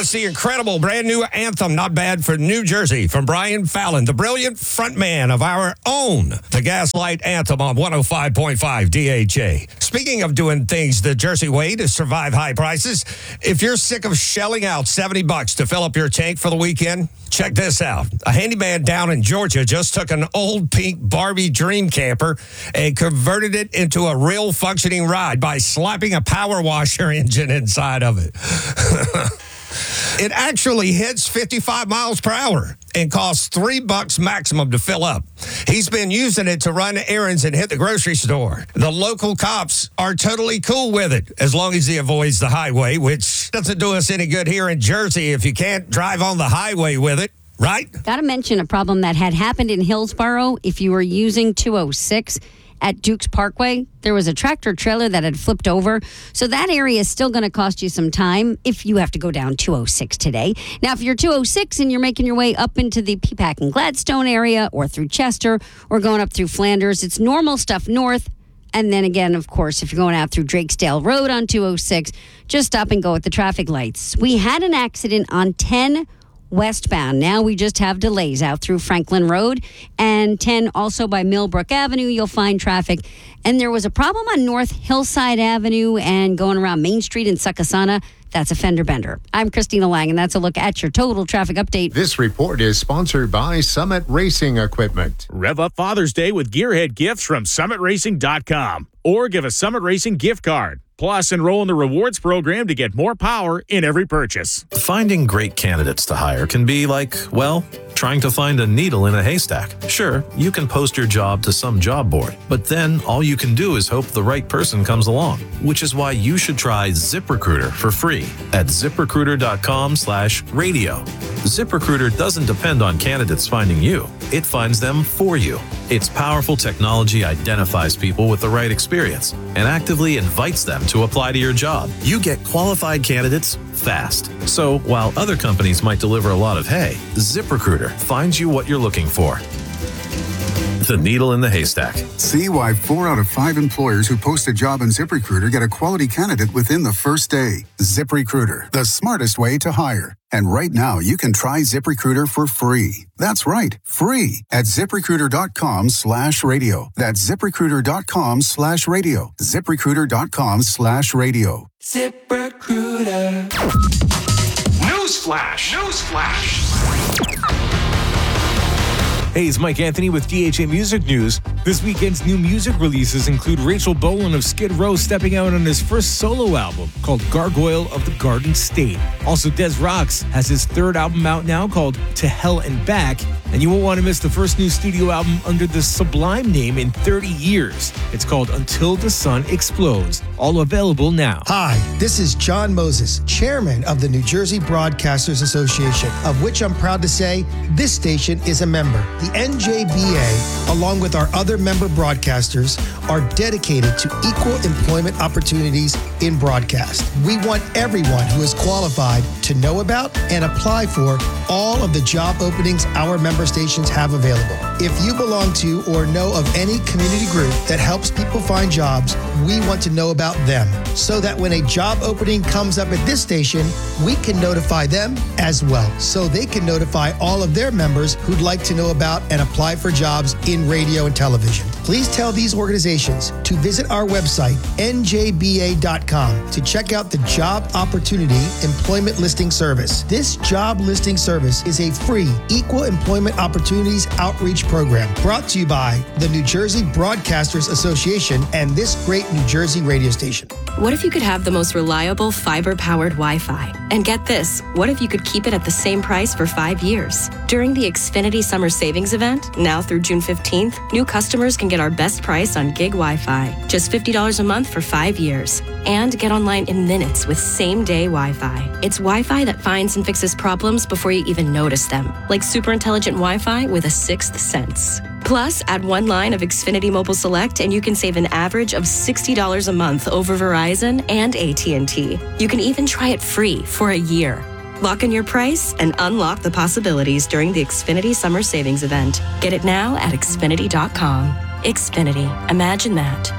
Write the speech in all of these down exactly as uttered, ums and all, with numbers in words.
Plus, the incredible brand new anthem, Not Bad for New Jersey, from Brian Fallon, the brilliant frontman of our own, the Gaslight Anthem on one oh five point five D H A. Speaking of doing things the Jersey way to survive high prices, if you're sick of shelling out seventy bucks to fill up your tank for the weekend, check this out. A handyman down in Georgia just took an old pink Barbie dream camper and converted it into a real functioning ride by slapping a power washer engine inside of it. It actually hits fifty-five miles per hour and costs three bucks maximum to fill up. He's been using it to run errands and hit the grocery store. The local cops are totally cool with it as long as he avoids the highway, which doesn't do us any good here in Jersey if you can't drive on the highway with it. Right? Got to mention a problem that had happened in Hillsborough. If you were using two oh six at Dukes Parkway, there was a tractor trailer that had flipped over. So that area is still going to cost you some time if you have to go down two oh six today. Now, if you're two oh six and you're making your way up into the P PAC and Gladstone area or through Chester or going up through Flanders, it's normal stuff north. And then again, of course, if you're going out through Drakesdale Road on two oh six, just stop and go at the traffic lights. We had an accident on ten westbound. Now we just have delays out through Franklin Road and ten also by Millbrook Avenue. You'll find traffic. And there was a problem on North Hillside Avenue and going around Main Street in Succasunna. That's a fender bender. I'm Christina Lang, and that's a look at your total traffic update. This report is sponsored by Summit Racing Equipment. Rev up Father's Day with Gearhead gifts from summit racing dot com or give a Summit Racing gift card. Plus, enroll in the rewards program to get more power in every purchase. Finding great candidates to hire can be like, well, trying to find a needle in a haystack. Sure, you can post your job to some job board, but then all you can do is hope the right person comes along, which is why you should try ZipRecruiter for free at zip recruiter dot com slash radio. ZipRecruiter doesn't depend on candidates finding you. It finds them for you. Its powerful technology identifies people with the right experience and actively invites them to apply to your job. You get qualified candidates fast. So while other companies might deliver a lot of hay, ZipRecruiter finds you what you're looking for. The needle in the haystack. See why four out of five employers who post a job on ZipRecruiter get a quality candidate within the first day. ZipRecruiter, the smartest way to hire. And right now, you can try ZipRecruiter for free. That's right, free at zip recruiter dot com slash radio. That's zip recruiter dot com slash radio. zip recruiter dot com slash radio. ZipRecruiter. Newsflash! Newsflash! Hey, it's Mike Anthony with D H A Music News. This weekend's new music releases include Rachel Bolan of Skid Row stepping out on his first solo album called Gargoyle of the Garden State. Also, Des Rocks has his third album out now called To Hell and Back. And you won't want to miss the first new studio album under the Sublime name in thirty years. It's called Until the Sun Explodes. All available now. Hi, this is John Moses, chairman of the New Jersey Broadcasters Association, of which I'm proud to say this station is a member. The N J B A, along with our other member broadcasters, are dedicated to equal employment opportunities in broadcast. We want everyone who is qualified to know about and apply for all of the job openings our member stations have available. If you belong to or know of any community group that helps people find jobs, we want to know about them so that when a job opening comes up at this station, we can notify them as well so they can notify all of their members who'd like to know about and apply for jobs in radio and television. Please tell these organizations to visit our website, N J B A dot com, to check out the Job Opportunity Employment Listing Service. This job listing service is a free Equal Employment Opportunities Outreach Program brought to you by the New Jersey Broadcasters Association and this great New Jersey radio station. What if you could have the most reliable fiber-powered Wi-Fi? And get this, what if you could keep it at the same price for five years? During the Xfinity Summer Savings Event, now through June fifteenth, new customers can get our best price on gig Wi-Fi, just fifty dollars a month for five years. And get online in minutes with same-day Wi-Fi. It's Wi-Fi that finds and fixes problems before you even notice them, like super intelligent Wi-Fi with a sixth sense. Plus, add one line of Xfinity Mobile Select and you can save an average of sixty dollars a month over Verizon and A T and T. You can even try it free for a year. Lock in your price and unlock the possibilities during the Xfinity Summer Savings Event. Get it now at Xfinity dot com. Xfinity. Imagine that.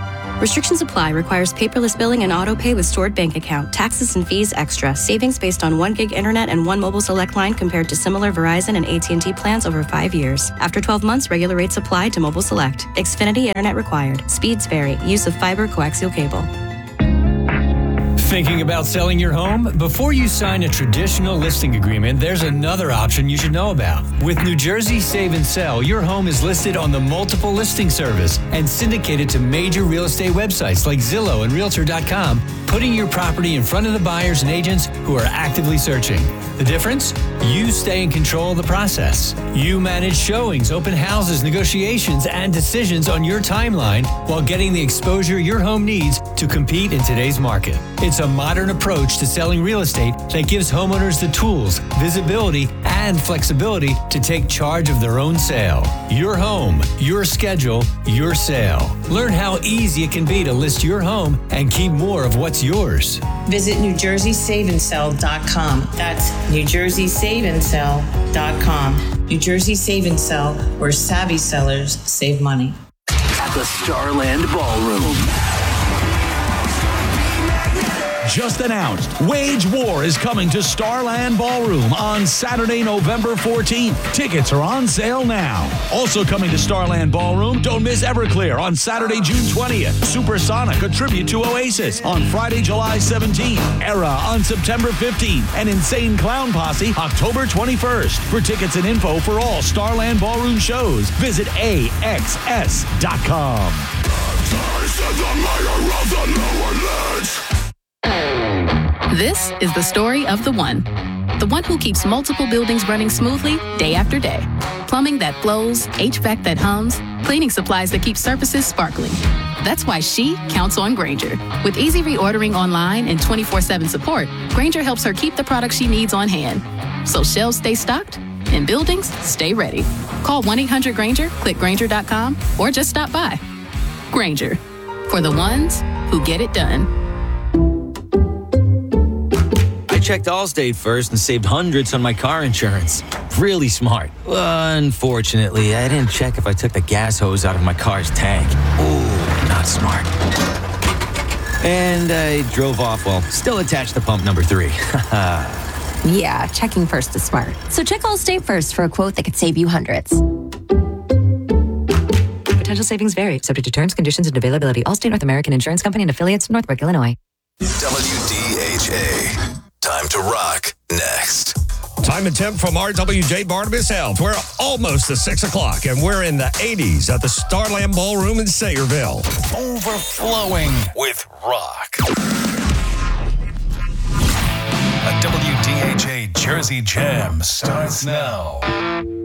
Restrictions apply. Requires paperless billing and auto pay with stored bank account. Taxes and fees extra. Savings based on one gig internet and one mobile select line compared to similar Verizon and A T and T plans over five years. After twelve months, regular rates apply to mobile select. Xfinity internet required. Speeds vary. Use of fiber coaxial cable. Thinking about selling your home? Before you sign a traditional listing agreement, there's another option you should know about. With New Jersey Save and Sell, your home is listed on the multiple listing service and syndicated to major real estate websites like Zillow and Realtor dot com, putting your property in front of the buyers and agents who are actively searching. The difference? You stay in control of the process. You manage showings, open houses, negotiations, and decisions on your timeline while getting the exposure your home needs to compete in today's market. It's a modern approach to selling real estate that gives homeowners the tools, visibility, and flexibility to take charge of their own sale. Your home, your schedule, your sale. Learn how easy it can be to list your home and keep more of what's yours. Visit New Jersey Save and Sell dot com. That's New Jersey Save and Sell dot com. New Jersey Save and Sell, where savvy sellers save money. At the Starland Ballroom. Just announced, Wage War is coming to Starland Ballroom on Saturday, November fourteenth. Tickets are on sale now. Also coming to Starland Ballroom, don't miss Everclear on Saturday, June twentieth. Supersonic, a tribute to Oasis on Friday, July seventeenth. Era on September fifteenth. And Insane Clown Posse October twenty-first. For tickets and info for all Starland Ballroom shows, visit A X S dot com. This is the story of the one. The one who keeps multiple buildings running smoothly day after day. Plumbing that flows, H V A C that hums, cleaning supplies that keep surfaces sparkling. That's why she counts on Grainger. With easy reordering online and twenty-four seven support, Grainger helps her keep the products she needs on hand. So shelves stay stocked and buildings stay ready. Call one eight hundred Grainger, click Grainger dot com, or just stop by. Grainger, for the ones who get it done. I checked Allstate first and saved hundreds on my car insurance. Really smart. Unfortunately, I didn't check if I took the gas hose out of my car's tank. Ooh, not smart. And I drove off while still attached to pump number three. Yeah, checking first is smart. So check Allstate first for a quote that could save you hundreds. Potential savings vary, subject to terms, conditions, and availability. Allstate North American Insurance Company and affiliates, Northbrook, Illinois. W D H A. Time to rock next. Time and temp from R W J Barnabas Health. We're almost to six o'clock, and we're in the eighties at the Starland Ballroom in Sayreville. Overflowing with rock. A W D H A Jersey Jam starts now.